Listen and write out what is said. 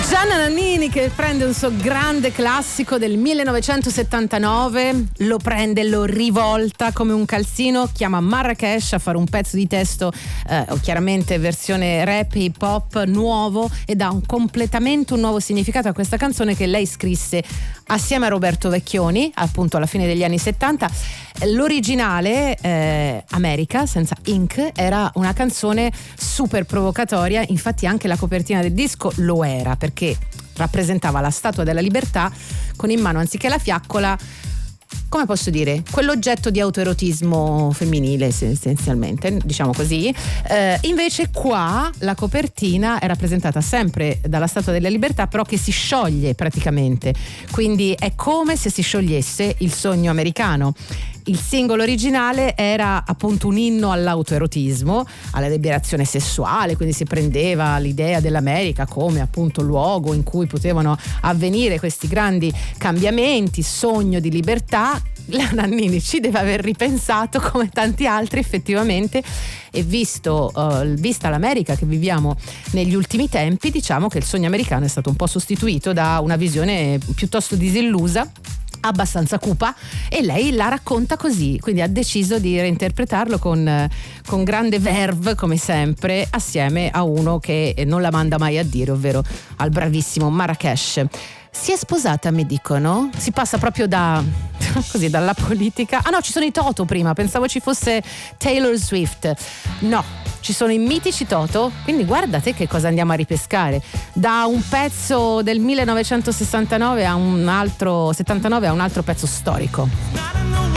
Gianna Nannini che prende un suo grande classico del 1979, lo prende, lo rivolta come un calzino, chiama Marrakesh a fare un pezzo di testo chiaramente versione rap, hip hop nuovo, e dà completamente un nuovo significato a questa canzone che lei scrisse assieme a Roberto Vecchioni appunto alla fine degli anni 70. L'originale America senza Ink era una canzone super provocatoria, infatti anche la copertina del disco lo era, perché rappresentava la Statua della Libertà con in mano, anziché la fiaccola, come posso dire, quell'oggetto di autoerotismo femminile essenzialmente, diciamo così. Invece qua la copertina è rappresentata sempre dalla Statua della Libertà, però che si scioglie praticamente, quindi è come se si sciogliesse il sogno americano. Il singolo originale era appunto un inno all'autoerotismo, alla liberazione sessuale, quindi si prendeva l'idea dell'America come appunto luogo in cui potevano avvenire questi grandi cambiamenti, sogno di libertà. La Nannini ci deve aver ripensato come tanti altri effettivamente, e vista l'America che viviamo negli ultimi tempi, diciamo che il sogno americano è stato un po' sostituito da una visione piuttosto disillusa, abbastanza cupa, e lei la racconta così, quindi ha deciso di reinterpretarlo con grande verve come sempre, assieme a uno che non la manda mai a dire, ovvero al bravissimo Marrakesh. Si è sposata, mi dicono? Si passa proprio così dalla politica. Ah no, ci sono i Toto prima, pensavo ci fosse Taylor Swift. No, ci sono i mitici Toto, quindi guardate che cosa andiamo a ripescare. Da un pezzo del 1969 a un altro 79 a un altro pezzo storico.